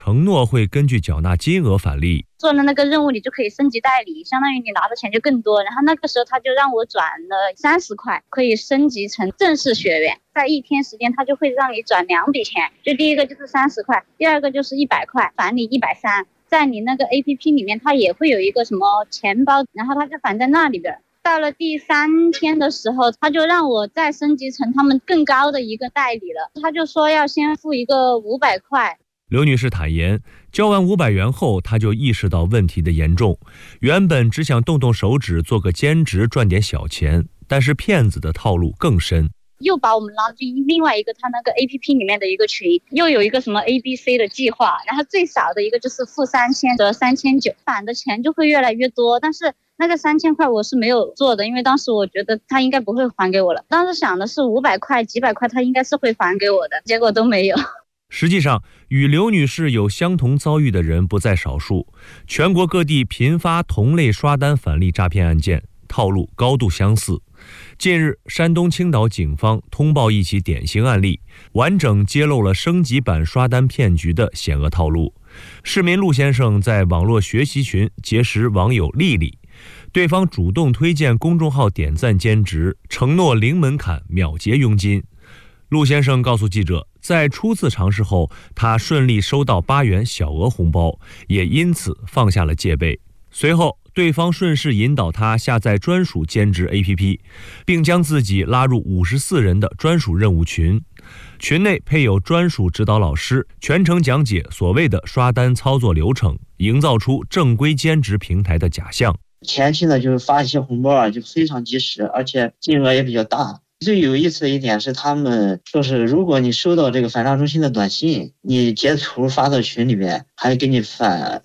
承诺会根据缴纳金额返利。 做了那个任务，你就可以升级代理，相当于你拿的钱就更多。然后那个时候他就让我转了30块，可以升级成正式学员。在1天时间，他就会让你转2笔钱，就第一个就是30块，第二个就是100块，返你130。在你那个 APP 里面，它也会有一个什么钱包，然后它就返在那里边。到了第3天的时候，他就让我再升级成他们更高的一个代理了，他就说要先付一个500块。 刘女士坦言，交完500元后，她就意识到问题的严重。原本只想动动手指做个兼职赚点小钱，但是骗子的套路更深。 又把我们拉进另外一个他那个 APP 里面的一个群，又有一个什么 ABC 的计划，然后最少的一个就是付3000和3900，返的钱就会越来越多。但是那个3000块我是没有做的，因为当时我觉得他应该不会还给我了。当时想的是500块、几百块他应该是会还给我的，结果都没有。 实际上，与刘女士有相同遭遇的人不在少数，全国各地频发同类刷单返利诈骗案件，套路高度相似。近日，山东青岛警方通报一起典型案例，完整揭露了升级版刷单骗局的险恶套路。市民陆先生在网络学习群结识网友丽丽，对方主动推荐公众号点赞兼职，承诺零门槛秒结佣金。陆先生告诉记者，在初次尝试后，他顺利收到8元小额红包，也因此放下了戒备。随后，对方顺势引导他下载专属兼职 APP， 并将自己拉入54人的专属任务群。群内配有专属指导老师，全程讲解所谓的刷单操作流程，营造出正规兼职平台的假象。 前期呢，就是发一些红包就非常及时，而且金额也比较大。最有意思的一点是，他们说是如果你收到这个反诈中心的短信，你截图发到群里面，还给你返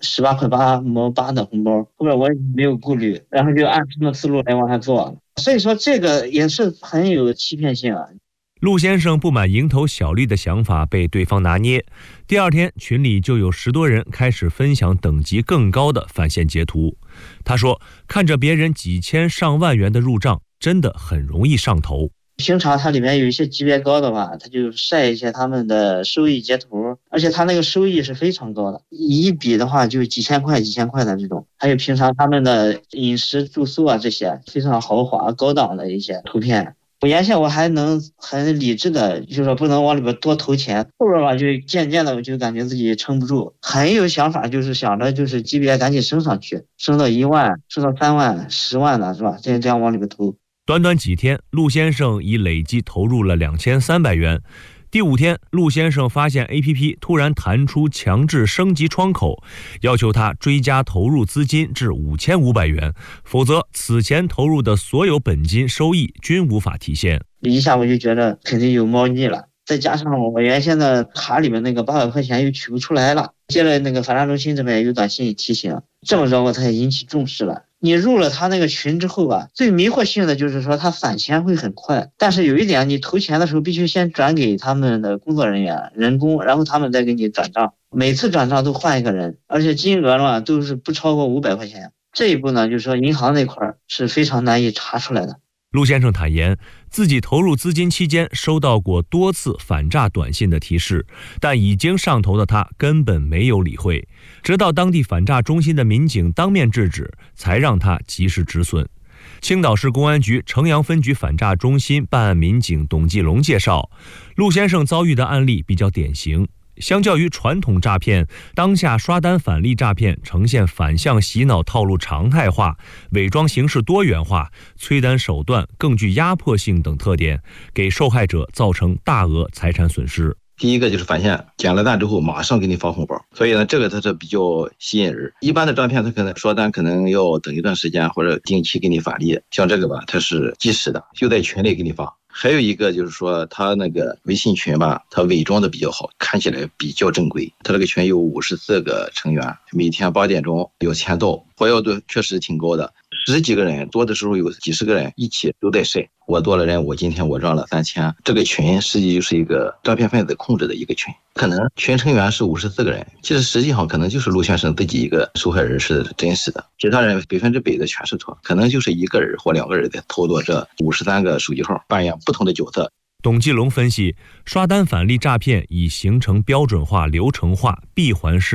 18.8的红包。后边我也没有顾虑，然后就按他们思路来往下做。所以说这个也是很有欺骗性啊。 陆先生不满蝇头小利的想法被对方拿捏，第2天群里就有10多人开始分享等级更高的返现截图。他说，看着别人几千上万元的入账，真的很容易上头。 平常它里面有一些级别高的话，它就晒一些他们的收益截图，而且它那个收益是非常高的，一笔的话就几千块的这种。还有平常他们的饮食住宿啊，这些非常豪华高档的一些图片。我原先我还能很理智的，就是说不能往里边多投钱，后边吧就渐渐的我就感觉自己撑不住，很有想法，就是想着就是级别赶紧升上去，升到1万，升到3万、10万的是吧？这样往里边投。 短短几天，陆先生已累计投入了2300元。第5天，陆先生发现 APP 突然弹出强制升级窗口，要求他追加投入资金至5500元，否则此前投入的所有本金收益均无法提现。 一下我就觉得肯定有猫腻了，再加上我原先的卡里面那个800块钱又取不出来了，接了那个反诈中心这边有短信提醒，这么着我才引起重视了。你入了他那个群之后吧，最迷惑性的就是说他返钱会很快，但是有一点，你投钱的时候必须先转给他们的工作人员人工，然后他们再给你转账，每次转账都换一个人，而且金额嘛都是不超过500块钱。这一步呢，就是说银行那块是非常难以查出来的。 陆先生坦言，自己投入资金期间收到过多次反诈短信的提示，但已经上头的他根本没有理会，直到当地反诈中心的民警当面制止，才让他及时止损。青岛市公安局城阳分局反诈中心办案民警董继龙介绍，陆先生遭遇的案例比较典型。相较于传统诈骗，当下刷单返利诈骗呈现反向洗脑套路常态化、伪装形式多元化、催单手段更具压迫性等特点，给受害者造成大额财产损失。 第一个就是返现，捡了单之后马上给你发红包，所以呢，这个它是比较吸引人。一般的诈骗它可能刷单可能要等一段时间或者定期给你返利，像这个吧，它是即时的，就在群里给你发。还有一个就是说，他那个微信群吧，他伪装的比较好，看起来比较正规。他这个群有54个成员，每天8点钟有签到，活跃度确实挺高的，10几个人，多的时候有几十个人一起都在晒。我多了人，我今天我赚了3000。这个群实际就是一个诈骗分子控制的一个群，可能群成员是54个人，其实实际上可能就是陆先生自己一个受害人是真实的，其他人100%的全是错，可能就是1个人或2个人在操作这53个手机号，扮演不同的角色。 董继龙分析，刷单返利诈骗已形成标准化、流程化、闭环式